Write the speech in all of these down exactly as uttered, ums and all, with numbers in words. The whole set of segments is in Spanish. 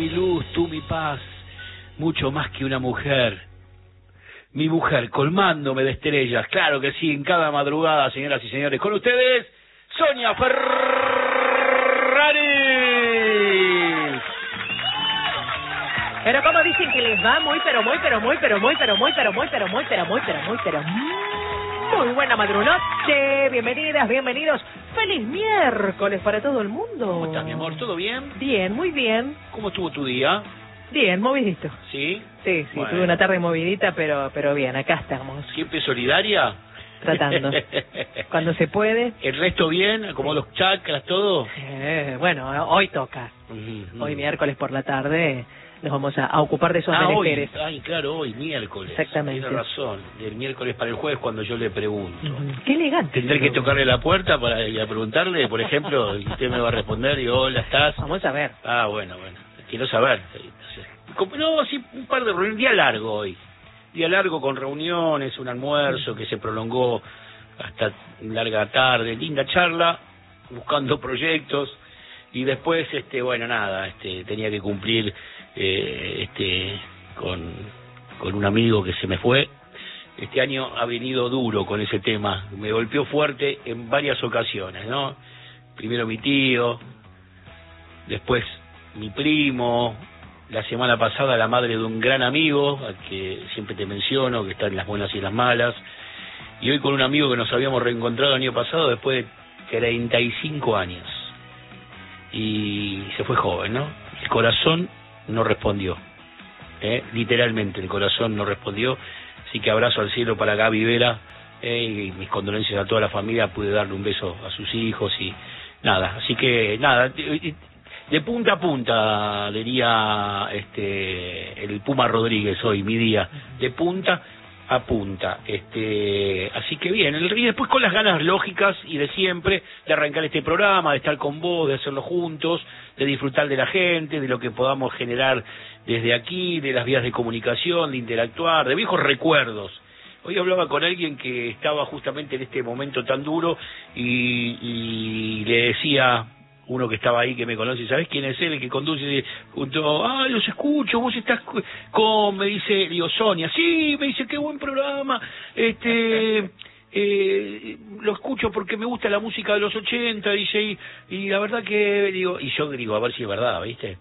mi luz, tú mi paz, mucho más que una mujer. Mi mujer colmándome de estrellas, claro que sí, en cada madrugada, señoras y señores, con ustedes, Sonia Ferraris. Pero como dicen que les va muy, pero muy, pero muy, pero muy, pero muy, pero muy, pero muy, pero muy, pero muy, pero muy buena madrunoche. Bienvenidas, bienvenidos. Feliz miércoles para todo el mundo. ¿Cómo estás, mi amor? ¿Todo bien? Bien, muy bien. ¿Cómo estuvo tu día? Bien, movidito. ¿Sí? Sí, sí, bueno. Tuve una tarde movidita, pero pero bien, acá estamos. ¿Siempre solidaria? Tratando. Cuando se puede. ¿El resto bien? ¿Como los chakras, todo? Eh, bueno, hoy toca. Uh-huh. Hoy miércoles por la tarde nos vamos a, a ocupar de esos ah, menesteres. Hoy. Ay, claro, hoy, miércoles. Exactamente. Tiene razón. Del miércoles para el jueves cuando yo le pregunto. Uh-huh. Qué elegante. Tendré que tocarle la puerta para ir a preguntarle, por ejemplo, y usted me va a responder y hola, ¿estás? Vamos a ver. Ah, bueno, bueno. Quiero saber. Entonces, no, sí, un par de reuniones. Día largo hoy. Día largo con reuniones, un almuerzo que se prolongó hasta larga tarde. Linda charla, buscando proyectos. Y después, este, bueno, nada, este, tenía que cumplir eh, este con, con un amigo que se me fue. Este año ha venido duro con ese tema. Me golpeó fuerte en varias ocasiones, ¿no? Primero mi tío, después mi primo, la semana pasada la madre de un gran amigo, al que siempre te menciono, que está en las buenas y en las malas, y hoy con un amigo que nos habíamos reencontrado el año pasado después de treinta y cinco años. Y se fue joven, ¿no? El corazón no respondió, ¿eh? Literalmente el corazón no respondió, así que abrazo al cielo para Gaby Vera, ¿eh? Y mis condolencias a toda la familia. Pude darle un beso a sus hijos y nada, así que nada, de, de punta a punta diría este el Puma Rodríguez hoy, mi día, de punta a punta, este, así que bien, y después con las ganas lógicas y de siempre de arrancar este programa, de estar con vos, de hacerlo juntos, de disfrutar de la gente, de lo que podamos generar desde aquí, de las vías de comunicación, de interactuar, de viejos recuerdos. Hoy hablaba con alguien que estaba justamente en este momento tan duro y, y le decía, uno que estaba ahí que me conoce, ¿sabés quién es él? El que conduce junto, ah, los escucho, vos estás con, me dice, digo, Sonia, sí, me dice, qué buen programa, este, eh, lo escucho porque me gusta la música de los ochenta, dice, y, y la verdad que, digo, y yo digo, a ver si es verdad, ¿viste?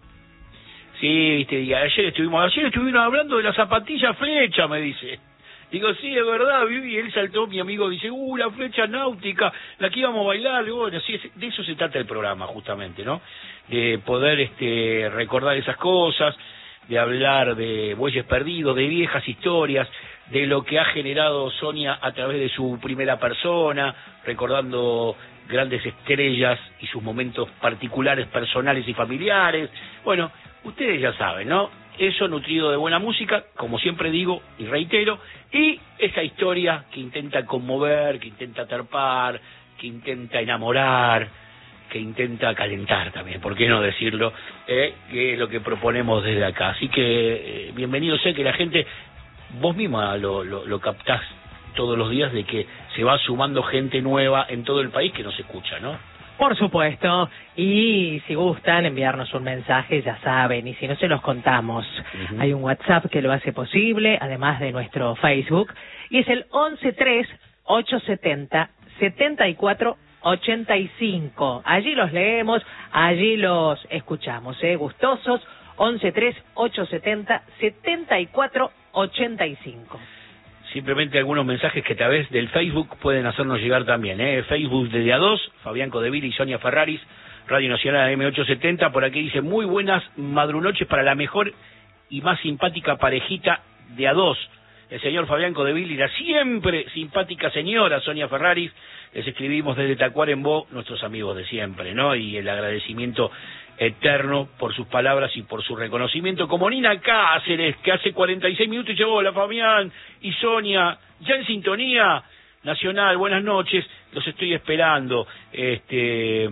Sí, viste, y ayer estuvimos, ayer estuvimos hablando de la zapatilla flecha, me dice. Digo, sí, es verdad, y él saltó, mi amigo, dice, uh, la flecha náutica, la que íbamos a bailar. Digo, bueno, sí, de eso se trata el programa, justamente, ¿no? De poder este recordar esas cosas, de hablar de bueyes perdidos, de viejas historias, de lo que ha generado Sonia a través de su primera persona, recordando grandes estrellas y sus momentos particulares, personales y familiares. Bueno, ustedes ya saben, ¿no? Eso nutrido de buena música, como siempre digo y reitero, y esa historia que intenta conmover, que intenta atrapar, que intenta enamorar, que intenta calentar también, ¿por qué no decirlo? Eh, que es lo que proponemos desde acá. Así que eh, bienvenido, sé que la gente, vos misma lo, lo, lo captás todos los días, de que se va sumando gente nueva en todo el país que nos escucha, ¿no? Por supuesto, y si gustan enviarnos un mensaje, ya saben, y si no se los contamos. Uh-huh. Hay un WhatsApp que lo hace posible, además de nuestro Facebook, y es el once tres ocho setenta setenta y cuatro ochenta y cinco. Allí los leemos, allí los escuchamos, ¿eh? Gustosos, once tres ocho setenta setenta y cuatro ochenta y cinco. Simplemente algunos mensajes que a través del Facebook pueden hacernos llegar también, ¿eh? Facebook de Día dos, Fabián Codeville y Sonia Ferraris, Radio Nacional M ochocientos setenta, por aquí dice, muy buenas madrunoches para la mejor y más simpática parejita de A dos, el señor Fabián Codeville y la siempre simpática señora Sonia Ferraris. Les escribimos desde Tacuarembó, nuestros amigos de siempre, ¿no? Y el agradecimiento eterno por sus palabras y por su reconocimiento, como Nina Cáceres, que hace cuarenta y seis minutos llegó, hola Fabián y Sonia, ya en sintonía nacional, buenas noches, los estoy esperando. Este,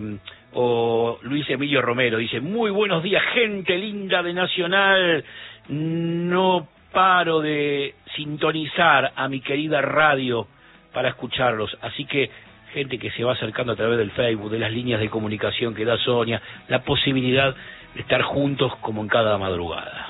o Luis Emilio Romero dice, muy buenos días, gente linda de Nacional, no paro de sintonizar a mi querida radio para escucharlos, así que gente que se va acercando a través del Facebook, de las líneas de comunicación que da Sonia, la posibilidad estar juntos como en cada madrugada.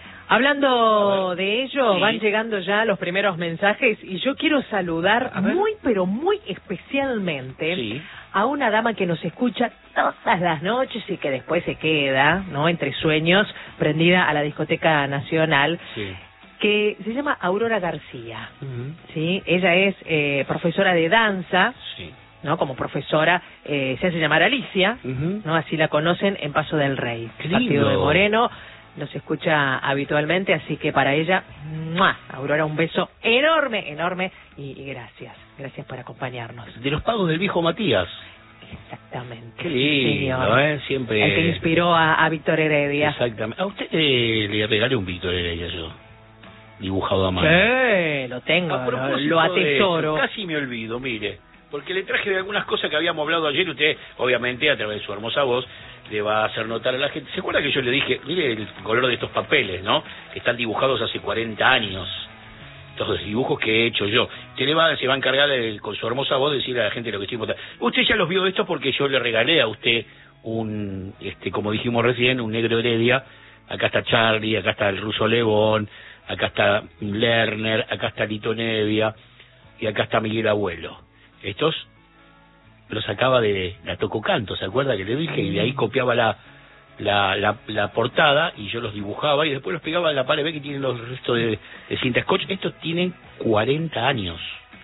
Hablando de ello, sí. van llegando ya los primeros mensajes y yo quiero saludar muy, pero muy especialmente sí. a una dama que nos escucha todas las noches y que después se queda, ¿no?, entre sueños, prendida a la Discoteca Nacional, sí. que se llama Aurora García, uh-huh. ¿sí? Ella es eh, profesora de danza, sí. ¿no? Como profesora eh, se hace llamar Alicia, uh-huh. ¿no? Así la conocen en Paso del Rey, Partido de Moreno. Nos escucha habitualmente, así que para ella, ¡mua! Aurora, un beso enorme, enorme, y, y gracias, gracias por acompañarnos. De los pagos del viejo Matías. Exactamente. Qué lindo, ¿eh? Siempre... El que inspiró a, a Víctor Heredia. Exactamente. A usted eh, le regalé un Víctor Heredia yo, dibujado a mano. Sí, lo tengo, lo, lo atesoro. Eso, casi me olvido, mire, porque le traje de algunas cosas que habíamos hablado ayer, usted, obviamente, a través de su hermosa voz, le va a hacer notar a la gente. ¿Se acuerda que yo le dije, mire el color de estos papeles, ¿no? Que están dibujados hace cuarenta años. Estos dibujos que he hecho yo. Usted le va, se va a encargar el, con su hermosa voz de decirle a la gente lo que estoy mostrando. Usted ya los vio estos porque yo le regalé a usted un, este, como dijimos recién, un negro Heredia. Acá está Charlie, acá está el ruso Lebón, acá está Lerner, acá está Lito Nevia y acá está Miguel Abuelo. Estos los sacaba de la Tococanto, ¿se acuerda que le dije? Y de ahí copiaba la, la la la portada y yo los dibujaba y después los pegaba en la pared. Ve que tienen los restos de, de cinta scotch. Estos tienen cuarenta años.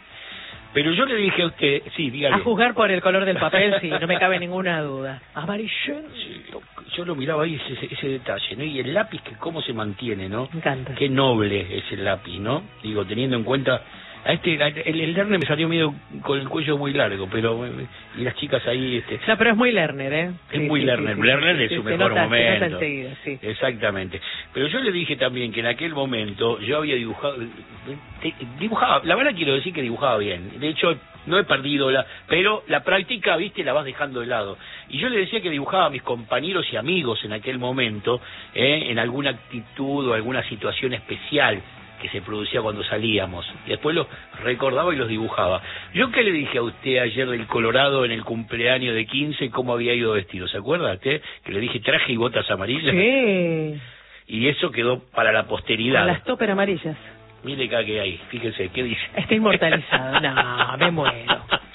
Pero yo le dije a usted, sí, dígale. A juzgar por el color del papel, sí, no me cabe ninguna duda. Amarillento. Sí, yo lo miraba ahí, ese, ese detalle, ¿no? Y el lápiz, que cómo se mantiene, ¿no? Me encanta. Qué noble es el lápiz, ¿no? Digo, teniendo en cuenta... A este, el, el Lerner me salió medio con el cuello muy largo, pero y las chicas ahí, este. No, pero es muy Lerner, ¿eh? Es sí, muy sí, Lerner, sí, sí, Lerner sí, es sí, su se mejor nota, momento. se nota enseguida, sí. Exactamente. Pero yo le dije también que en aquel momento yo había dibujado, dibujaba, la verdad quiero decir que dibujaba bien. De hecho, no he perdido la, pero la práctica, viste, la vas dejando de lado. Y yo le decía que dibujaba a mis compañeros y amigos en aquel momento, eh, en alguna actitud o alguna situación especial que se producía cuando salíamos, y después los recordaba y los dibujaba. Yo qué le dije a usted ayer del Colorado en el cumpleaños de quince, cómo había ido vestido, ¿se acuerda usted? Que le dije traje y botas amarillas. Sí. Y eso quedó para la posteridad. Con las topper amarillas. Mire acá que hay, fíjese, ¿qué dice? Está inmortalizado, no, me muero.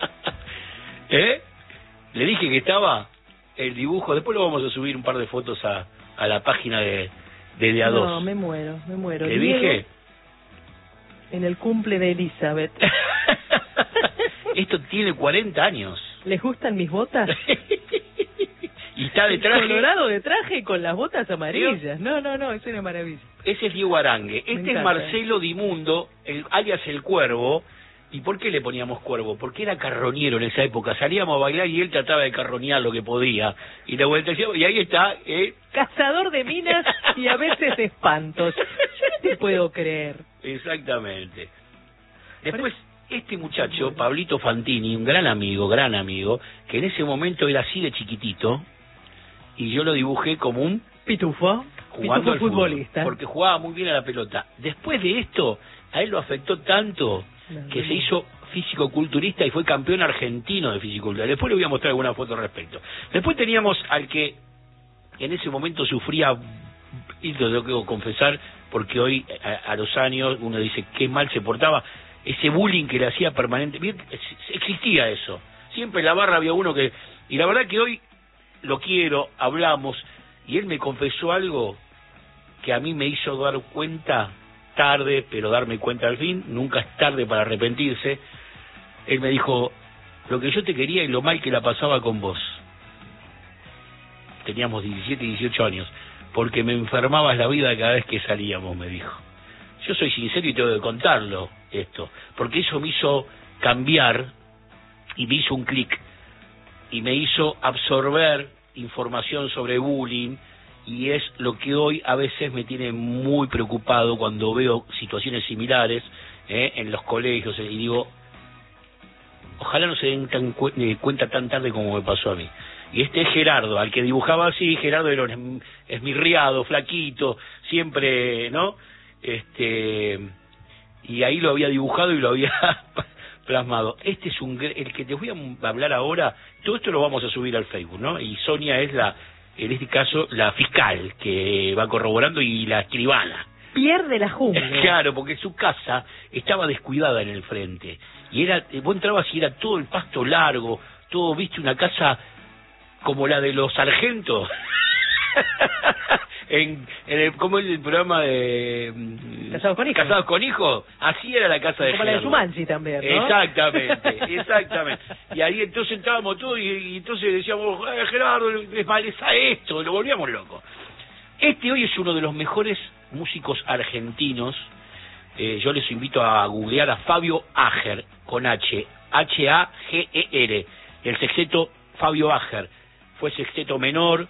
¿Eh? Le dije que estaba el dibujo, después lo vamos a subir un par de fotos a, a la página de, de De A dos. No, me muero, me muero. Le Diego, dije... en el cumple de Elizabeth. Esto tiene cuarenta años. ¿Les gustan mis botas? Y está de traje. Colorado de traje con las botas amarillas. No, no, no, es una maravilla. Ese es Diego Arangue. Este es Marcelo Dimundo, el, alias El Cuervo. ¿Y por qué le poníamos Cuervo? Porque era carroñero en esa época. Salíamos a bailar y él trataba de carroñar lo que podía. Y de vuelta y ahí está. Eh. Cazador de minas y a veces espantos. Yo no te puedo creer. Exactamente. Después, este muchacho, Pablito Fantini, un gran amigo, gran amigo, que en ese momento era así de chiquitito, y yo lo dibujé como un pitufo, jugando pitufo al futbolista, fútbol, porque jugaba muy bien a la pelota. Después de esto, a él lo afectó tanto no, que no. se hizo físico-culturista y fue campeón argentino de físico-culturista. Después le voy a mostrar alguna foto al respecto. Después teníamos al que en ese momento sufría, y lo tengo que confesar, porque hoy a, a los años uno dice qué mal se portaba, ese bullying que le hacía permanentemente, existía eso. Siempre en la barra había uno que... Y la verdad que hoy lo quiero, hablamos, y él me confesó algo que a mí me hizo dar cuenta, tarde, pero darme cuenta al fin, nunca es tarde para arrepentirse. Él me dijo, lo que yo te quería y lo mal que la pasaba con vos. Teníamos diecisiete y dieciocho años, porque me enfermabas la vida cada vez que salíamos, me dijo. Yo soy sincero y tengo que contarlo, esto, porque eso me hizo cambiar y me hizo un clic y me hizo absorber información sobre bullying, y es lo que hoy a veces me tiene muy preocupado cuando veo situaciones similares eh, en los colegios, y digo, ojalá no se den tan cu eh, cuenta tan tarde como me pasó a mí. Y este es Gerardo, al que dibujaba así. Gerardo era un esmirriado, flaquito, siempre, ¿no? Este, y ahí lo había dibujado y lo había plasmado. Este es un, el que te voy a hablar ahora, todo esto lo vamos a subir al Facebook, ¿no? Y Sonia es la, en este caso la fiscal, que va corroborando, y la escribana. Pierde la jungla. Claro, porque su casa estaba descuidada en el frente. Y era, vos entrabas y era todo el pasto largo, todo, viste, una casa como la de los sargentos. en, en el, ¿cómo es el programa de Casados con Hijos? Casados con Hijos, así era la casa de como Gerardo. la de Jumanji también, ¿no? Exactamente, exactamente. Y ahí entonces entrábamos todos y, y entonces decíamos, eh, Gerardo, les maleza esto, lo volvíamos locos. Este hoy es uno de los mejores músicos argentinos. Eh, yo les invito a googlear a Fabio Ager, con H, H A G E R, el sexteto Fabio Ager. Fue sexteto menor,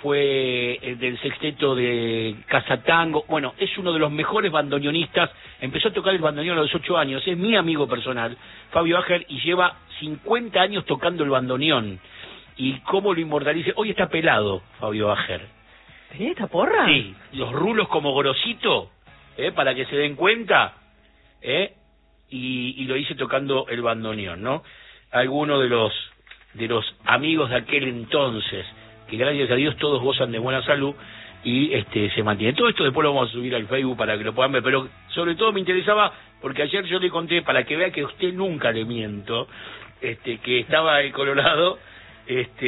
fue el del sexteto de Casa Tango. Bueno, es uno de los mejores bandoneonistas. Empezó a tocar el bandoneón a los ocho años, es mi amigo personal, Fabio Ager, y lleva cincuenta años tocando el bandoneón. Y cómo lo inmortalice. Hoy está pelado Fabio Ager. ¿Tenía esta porra? Sí, los rulos como grosito, ¿eh? Para que se den cuenta, ¿eh? Y, y lo hice tocando el bandoneón, ¿no? Algunos de los de los amigos de aquel entonces, que gracias a Dios todos gozan de buena salud y este se mantiene. Todo esto después lo vamos a subir al Facebook para que lo puedan ver, pero sobre todo me interesaba, porque ayer yo le conté, para que vea que a usted nunca le miento, este que estaba el Colorado este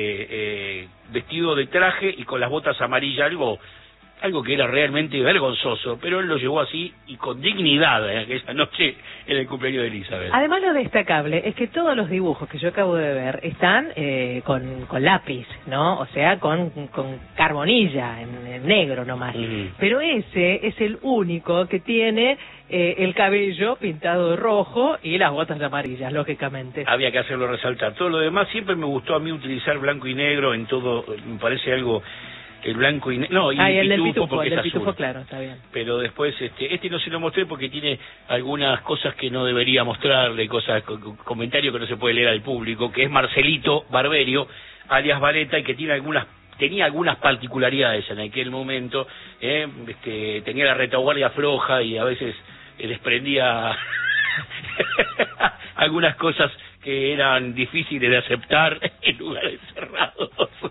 eh, vestido de traje y con las botas amarillas, algo algo que era realmente vergonzoso, pero él lo llevó así y con dignidad en aquella noche en el cumpleaños de Elizabeth. Además, lo destacable es que todos los dibujos que yo acabo de ver están eh, con, con lápiz, ¿no? O sea, con, con carbonilla, en, en negro nomás. Mm. Pero ese es el único que tiene eh, el cabello pintado de rojo y las botas amarillas, lógicamente. Había que hacerlo resaltar. Todo lo demás siempre me gustó a mí utilizar blanco y negro en todo, me parece algo... El blanco y no, y ah, el, el pitufo, pitufo porque el es pitufo, azul. Claro, está bien. Pero después, este este no se lo mostré porque tiene algunas cosas que no debería mostrarle, cosas, comentarios que no se puede leer al público, que es Marcelito Barberio, alias Vareta, y que tiene algunas tenía algunas particularidades en aquel momento, eh, este, tenía la retaguardia floja y a veces eh, desprendía algunas cosas que eran difíciles de aceptar en lugares cerrados.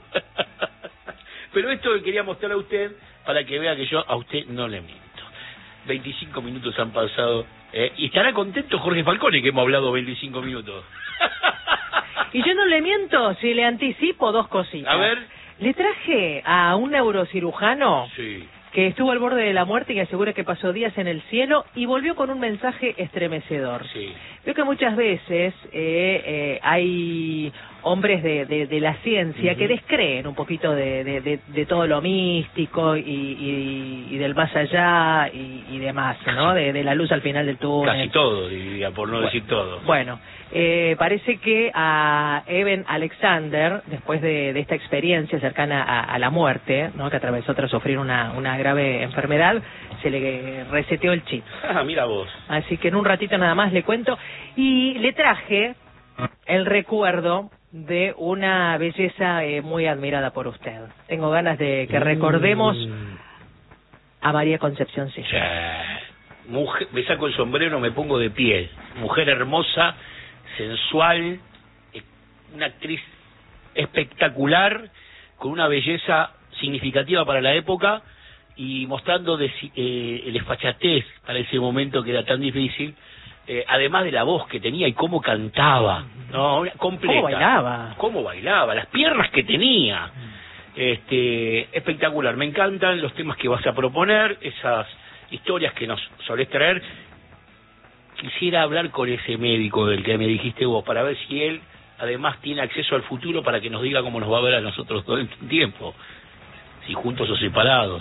Pero esto quería mostrar a usted para que vea que yo a usted no le miento. veinticinco minutos han pasado. ¿eh? Y estará contento Jorge Falcone que hemos hablado veinticinco minutos. Y yo no le miento si le anticipo dos cositas. A ver. Le traje a un neurocirujano sí. que estuvo al borde de la muerte y que asegura que pasó días en el cielo y volvió con un mensaje estremecedor. Sí. Veo que muchas veces eh, eh, hay hombres de, de, de la ciencia uh-huh. que descreen un poquito de, de, de, de todo lo místico y, y, y del más allá y, y demás, ¿no? De, de la luz al final del túnel. Casi todo, diría, por no bueno, decir todo. Bueno, eh, parece que a Eben Alexander, después de, de esta experiencia cercana a, a la muerte, ¿no? Que atravesó tras sufrir una, una grave enfermedad, se le reseteó el chip. Ah, mira vos. Así que en un ratito nada más le cuento. Y le traje el recuerdo de una belleza eh, muy admirada por usted. Tengo ganas de que recordemos a María Concepción Cisneros. Sí. Mujer, me saco el sombrero, me pongo de pie. Mujer hermosa, sensual, una actriz espectacular, con una belleza significativa para la época y mostrando de, eh, el desfachatez para ese momento que era tan difícil. Eh, además de la voz que tenía y cómo cantaba, no, completa. Cómo bailaba, cómo bailaba, las piernas que tenía, este, espectacular. Me encantan los temas que vas a proponer, esas historias que nos solés traer. Quisiera hablar con ese médico del que me dijiste vos para ver si él además tiene acceso al futuro para que nos diga cómo nos va a ver a nosotros todo el tiempo, si juntos o separados.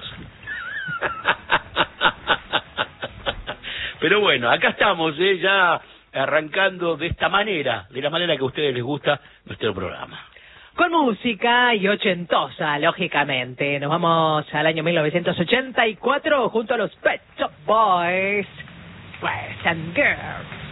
Pero bueno, acá estamos, ¿eh? Ya arrancando de esta manera, de la manera que a ustedes les gusta nuestro programa. Con música y ochentosa, lógicamente. Nos vamos al año mil novecientos ochenta y cuatro junto a los Pet Shop Boys. Boys and Girls.